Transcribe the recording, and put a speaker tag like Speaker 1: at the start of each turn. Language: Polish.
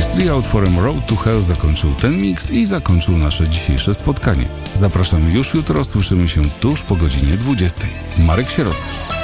Speaker 1: Three Out Forem Road to Hell zakończył ten miks i zakończył nasze dzisiejsze spotkanie. Zapraszamy już jutro, słyszymy się tuż po godzinie 20. Marek Sierocki.